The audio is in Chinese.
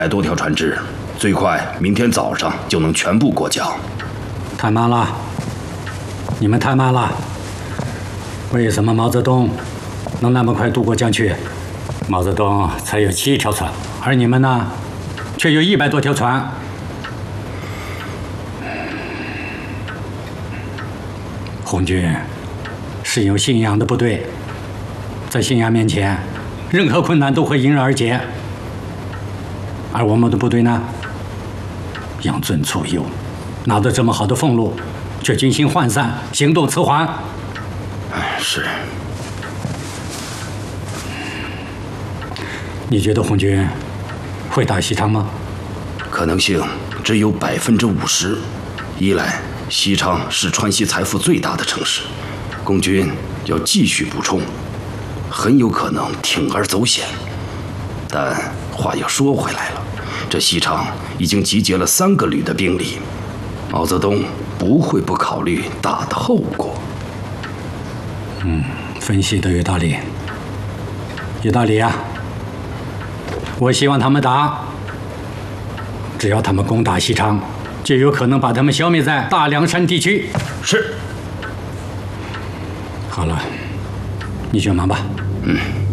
多条船只，最快明天早上就能全部过江。 太慢了，你们太慢了。为什么毛泽东能那么快渡过江去？毛泽东才有7条船，而你们呢，却有100多条船。红军是有信仰的部队，在信仰面前，任何困难都会迎刃而解。而我们的部队呢，养尊处优，拿着这么好的俸禄，却军心涣散，行动迟缓。 是。 你觉得红军会打西昌吗？ 可能性只有50%。一来，西昌是川西财富最大的城市，共军要继续补充，很有可能铤而走险。但话又说回来了，这西昌已经集结了3个旅的兵力，毛泽东不会不考虑大的后果。 分析的有道理，有道理啊！我希望他们打，只要他们攻打西昌，就有可能把他们消灭在大凉山地区。 是。 好了，你去忙吧。 嗯。